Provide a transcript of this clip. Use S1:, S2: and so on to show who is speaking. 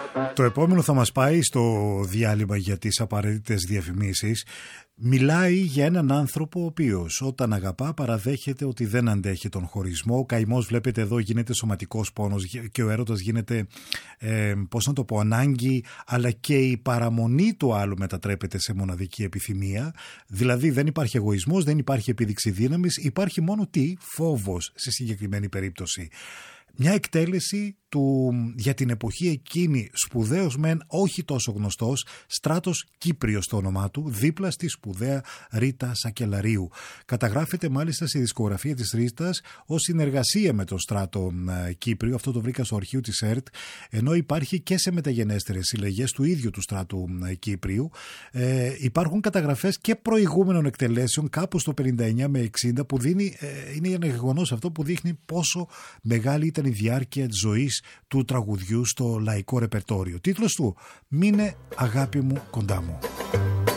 S1: Το επόμενο θα μας πάει στο διάλειμμα για τις απαραίτητες διαφημίσεις. Μιλάει για έναν άνθρωπο ο οποίος όταν αγαπά παραδέχεται ότι δεν αντέχει τον χωρισμό. Ο καημός, βλέπετε εδώ, γίνεται σωματικός πόνος και ο έρωτας γίνεται, ανάγκη, αλλά και η παραμονή του άλλου μετατρέπεται σε μοναδική επιθυμία. Δηλαδή δεν υπάρχει εγωισμός, δεν υπάρχει επίδειξη δύναμης, υπάρχει μόνο φόβος σε συγκεκριμένη περίπτωση. Μια εκτέλεση του για την εποχή εκείνη σπουδαίος μεν, όχι τόσο γνωστός, Στράτος Κύπριος το όνομά του, δίπλα στη σπουδαία Ρίτα Σακελαρίου. Καταγράφεται μάλιστα στη δισκογραφία της Ρίτας ως συνεργασία με τον Στράτο Κύπριο, αυτό το βρήκα στο αρχείο της ΕΡΤ, ενώ υπάρχει και σε μεταγενέστερες συλλογές του ίδιου του Στράτου Κύπριου. Υπάρχουν καταγραφές και προηγούμενων εκτελέσεων κάπου στο 59 με 60 που είναι ένα γεγονός αυτό που δείχνει πόσο μεγάλη ήταν η διάρκεια της ζωής του τραγουδιού στο λαϊκό ρεπερτόριο. Τίτλος του «Μείνε αγάπη μου κοντά μου».